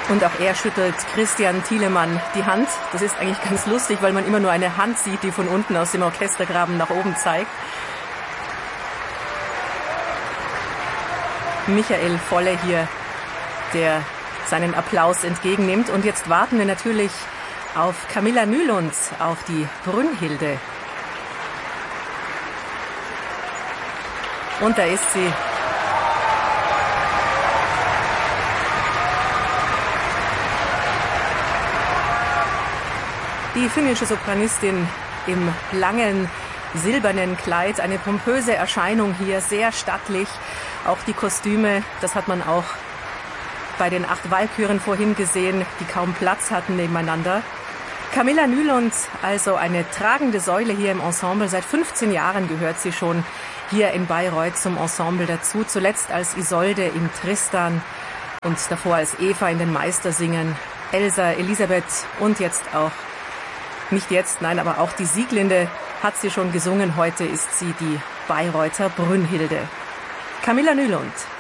Und auch er schüttelt Christian Thielemann die Hand. Das ist eigentlich ganz lustig, weil man immer nur eine Hand sieht, die von unten aus dem Orchestergraben nach oben zeigt. Michael Volle hier, der seinen Applaus entgegennimmt. Und jetzt warten wir natürlich auf Camilla Nylund, auf die Brünnhilde. Und da ist sie. Die finnische Sopranistin im langen silbernen Kleid, eine pompöse Erscheinung hier, sehr stattlich. Auch die Kostüme, das hat man auch bei den 8 Walküren vorhin gesehen, die kaum Platz hatten nebeneinander. Camilla Nylund, also eine tragende Säule hier im Ensemble. Seit 15 Jahren gehört sie schon hier in Bayreuth zum Ensemble dazu. Zuletzt als Isolde in Tristan und davor als Eva in den Meistersingen. Elsa, Elisabeth und jetzt auch, nicht jetzt, nein, aber auch die Sieglinde hat sie schon gesungen. Heute ist sie die Bayreuther Brünnhilde. Camilla Nylund.